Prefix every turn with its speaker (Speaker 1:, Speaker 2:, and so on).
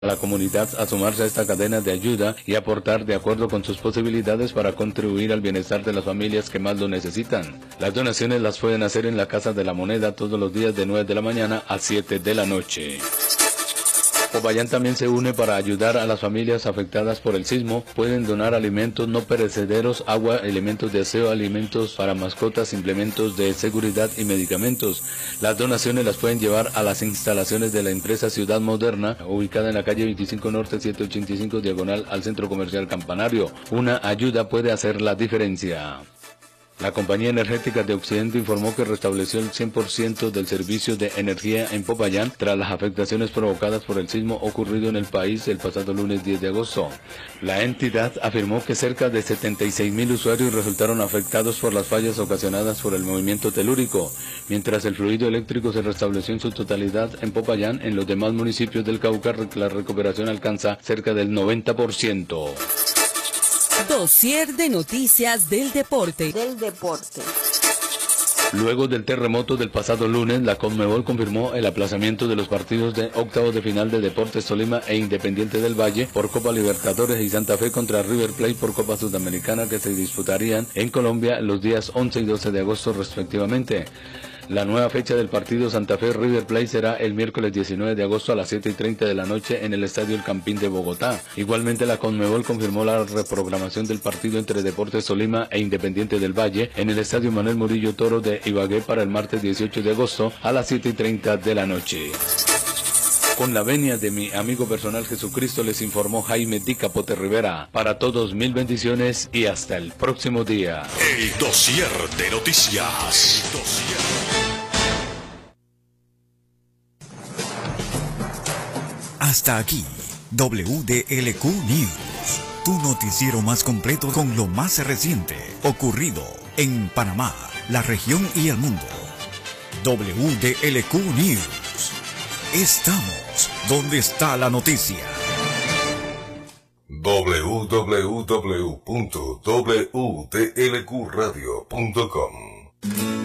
Speaker 1: a la comunidad a sumarse a esta cadena de ayuda y aportar de acuerdo con sus posibilidades para contribuir al bienestar de las familias que más lo necesitan. Las donaciones las pueden hacer en la Casa de la Moneda todos los días de 9 de la mañana a 7 de la noche. Popayán también se une para ayudar a las familias afectadas por el sismo. Pueden donar alimentos no perecederos, agua, elementos de aseo, alimentos para mascotas, implementos de seguridad y medicamentos. Las donaciones las pueden llevar a las instalaciones de la empresa Ciudad Moderna, ubicada en la calle 25 Norte 785 diagonal al Centro Comercial Campanario. Una ayuda puede hacer la diferencia. La Compañía Energética de Occidente informó que restableció el 100% del servicio de energía en Popayán tras las afectaciones provocadas por el sismo ocurrido en el país el pasado lunes 10 de agosto. La entidad afirmó que cerca de 76.000 usuarios resultaron afectados por las fallas ocasionadas por el movimiento telúrico, mientras el fluido eléctrico se restableció en su totalidad en Popayán. En los demás municipios del Cauca la recuperación alcanza cerca del 90%.
Speaker 2: Dossier de noticias del deporte.
Speaker 1: Luego del terremoto del pasado lunes, la Conmebol confirmó el aplazamiento de los partidos de octavos de final de Deportes Tolima e Independiente del Valle por Copa Libertadores y Santa Fe contra River Plate por Copa Sudamericana, que se disputarían en Colombia los días 11 y 12 de agosto respectivamente. La nueva fecha del partido Santa Fe-River Plate será el miércoles 19 de agosto a las 7:30 de la noche en el Estadio El Campín de Bogotá. Igualmente, la Conmebol confirmó la reprogramación del partido entre Deportes Tolima e Independiente del Valle en el Estadio Manuel Murillo Toro de Ibagué para el martes 18 de agosto a las 7:30 de la noche. Con la venia de mi amigo personal Jesucristo, les informó Jaime Di Capote Rivera. Para todos, mil bendiciones y hasta el próximo día.
Speaker 3: El dossier de noticias. Hasta aquí, WDLQ News, tu noticiero más completo con lo más reciente ocurrido en Panamá, la región y el mundo. WDLQ News. Estamos donde está la noticia. www.wdlqradio.com